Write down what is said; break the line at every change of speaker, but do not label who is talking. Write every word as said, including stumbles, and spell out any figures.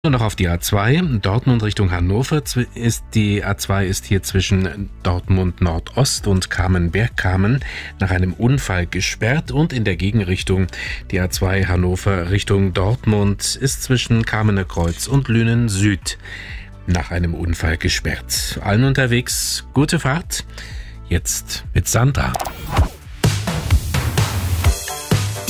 Nur noch auf die A zwei, Dortmund Richtung Hannover ist die A zwei ist hier zwischen Dortmund Nordost und Kamen-Bergkamen nach einem Unfall gesperrt und in der Gegenrichtung die A zwei Hannover Richtung Dortmund ist zwischen Kamener Kreuz und Lünen Süd nach einem Unfall gesperrt. Allen unterwegs gute Fahrt, jetzt mit Sandra.